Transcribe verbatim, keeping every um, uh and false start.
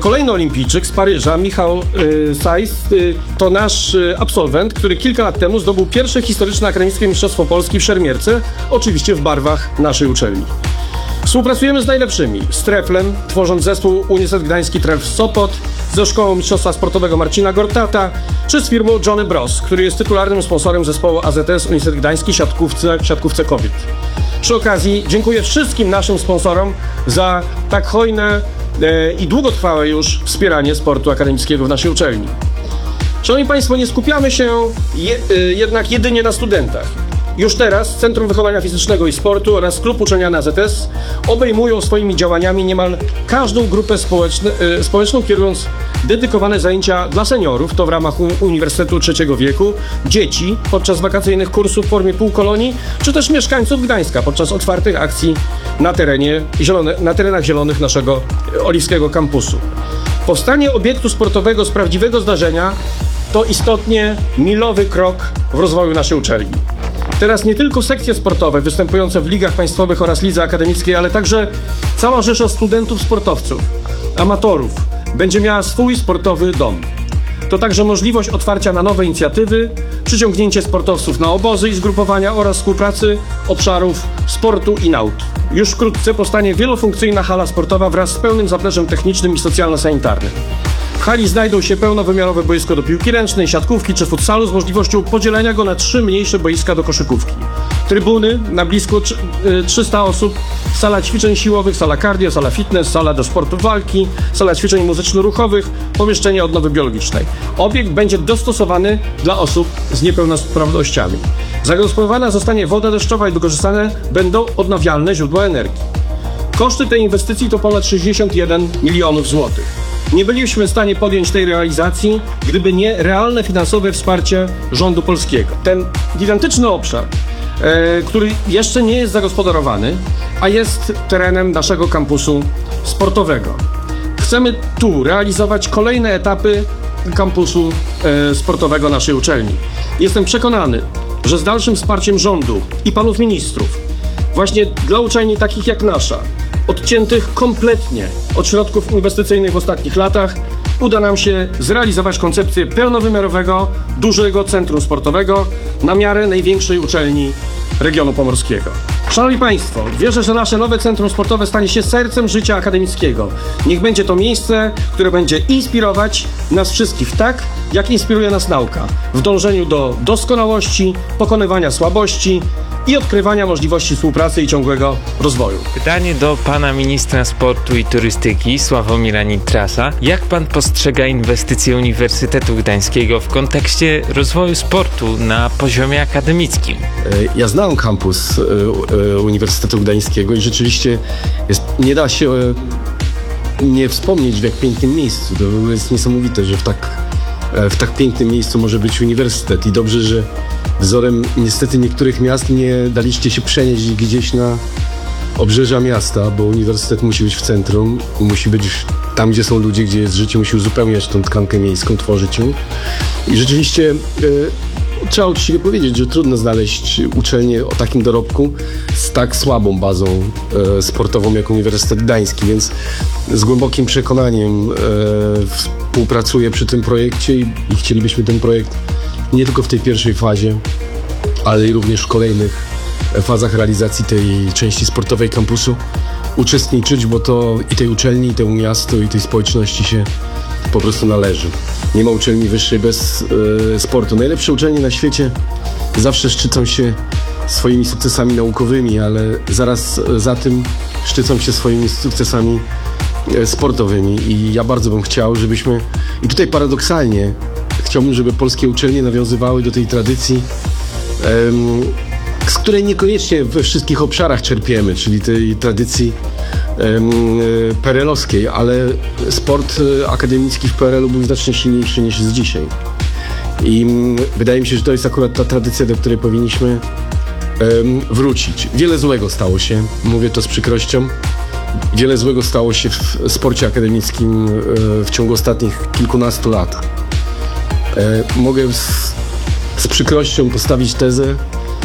Kolejny olimpijczyk z Paryża, Michał y, Sajs, y, to nasz y, absolwent, który kilka lat temu zdobył pierwsze historyczne akademickie mistrzostwo Polski w szermierce, oczywiście w barwach naszej uczelni. Współpracujemy z najlepszymi, z Treflem, tworząc zespół Uniwersytet Gdański Tref Sopot, ze Szkołą Mistrzostwa Sportowego Marcina Gortata, czy z firmą Johnny Bros, który jest tytularnym sponsorem zespołu A Z S Uniwersytet Gdański siatkówce, siatkówce kobiet. Przy okazji dziękuję wszystkim naszym sponsorom za tak hojne e, i długotrwałe już wspieranie sportu akademickiego w naszej uczelni. Szanowni Państwo, nie skupiamy się je, e, jednak jedynie na studentach. Już teraz Centrum Wychowania Fizycznego i Sportu oraz Klub Uczelniany A Z S obejmują swoimi działaniami niemal każdą grupę społeczne, y, społeczną, kierując dedykowane zajęcia dla seniorów, to w ramach u, Uniwersytetu Trzeciego Wieku, dzieci podczas wakacyjnych kursów w formie półkolonii, czy też mieszkańców Gdańska podczas otwartych akcji na, terenie zielone, na terenach zielonych naszego oliwskiego kampusu. Powstanie obiektu sportowego z prawdziwego zdarzenia to istotnie milowy krok w rozwoju naszej uczelni. Teraz nie tylko sekcje sportowe występujące w ligach państwowych oraz lidze akademickiej, ale także cała rzesza studentów, sportowców, amatorów będzie miała swój sportowy dom. To także możliwość otwarcia na nowe inicjatywy, przyciągnięcie sportowców na obozy i zgrupowania oraz współpracy obszarów sportu i nauki. Już wkrótce powstanie wielofunkcyjna hala sportowa wraz z pełnym zapleczem technicznym i socjalno-sanitarnym. W hali znajdą się pełnowymiarowe boisko do piłki ręcznej, siatkówki czy futsalu z możliwością podzielenia go na trzy mniejsze boiska do koszykówki. Trybuny na blisko trzysta osób, sala ćwiczeń siłowych, sala cardio, sala fitness, sala do sportu walki, sala ćwiczeń muzyczno-ruchowych, pomieszczenie odnowy biologicznej. Obiekt będzie dostosowany dla osób z niepełnosprawnościami. Zagospodarowana zostanie woda deszczowa i wykorzystane będą odnawialne źródła energii. Koszty tej inwestycji to ponad sześćdziesiąt jeden milionów złotych. Nie byliśmy w stanie podjąć tej realizacji, gdyby nie realne finansowe wsparcie rządu polskiego. Ten gigantyczny obszar, e, który jeszcze nie jest zagospodarowany, a jest terenem naszego kampusu sportowego. Chcemy tu realizować kolejne etapy kampusu e, sportowego naszej uczelni. Jestem przekonany, że z dalszym wsparciem rządu i panów ministrów, właśnie dla uczelni takich jak nasza, odciętych kompletnie od środków inwestycyjnych w ostatnich latach, uda nam się zrealizować koncepcję pełnowymiarowego, dużego centrum sportowego na miarę największej uczelni regionu pomorskiego. Szanowni Państwo, wierzę, że nasze nowe centrum sportowe stanie się sercem życia akademickiego. Niech będzie to miejsce, które będzie inspirować nas wszystkich tak, jak inspiruje nas nauka, w dążeniu do doskonałości, pokonywania słabości i odkrywania możliwości współpracy i ciągłego rozwoju. Pytanie do pana ministra sportu i turystyki Sławomira Nitrasa. Jak pan postrzega inwestycje Uniwersytetu Gdańskiego w kontekście rozwoju sportu na poziomie akademickim? Ja znałem kampus Uniwersytetu Gdańskiego i rzeczywiście jest, nie da się nie wspomnieć, w jak pięknym miejscu. To jest niesamowite, że w tak, w tak pięknym miejscu może być uniwersytet i dobrze, że wzorem niestety niektórych miast nie daliście się przenieść gdzieś na obrzeża miasta, bo uniwersytet musi być w centrum, musi być tam, gdzie są ludzie, gdzie jest życie, musi uzupełniać tą tkankę miejską, tworzyć ją. I rzeczywiście e, trzeba uczciwie powiedzieć, że trudno znaleźć uczelnię o takim dorobku z tak słabą bazą e, sportową jak Uniwersytet Gdański, więc z głębokim przekonaniem e, współpracuję przy tym projekcie i, i chcielibyśmy ten projekt nie tylko w tej pierwszej fazie, ale i również w kolejnych fazach realizacji tej części sportowej kampusu uczestniczyć, bo to i tej uczelni, i temu miastu, i tej społeczności się po prostu należy. Nie ma uczelni wyższej bez e, sportu. Najlepsze uczelnie na świecie zawsze szczycą się swoimi sukcesami naukowymi, ale zaraz za tym szczycą się swoimi sukcesami e, sportowymi i ja bardzo bym chciał, żebyśmy, i tutaj paradoksalnie chciałbym, żeby polskie uczelnie nawiązywały do tej tradycji, em, z której niekoniecznie we wszystkich obszarach czerpiemy, czyli tej tradycji em, perelowskiej, ale sport akademicki w P R L u był znacznie silniejszy niż jest dzisiaj. I wydaje mi się, że to jest akurat ta tradycja, do której powinniśmy em, wrócić. Wiele złego stało się, mówię to z przykrością, wiele złego stało się w sporcie akademickim e, w ciągu ostatnich kilkunastu lat. E, mogę z, z przykrością postawić tezę,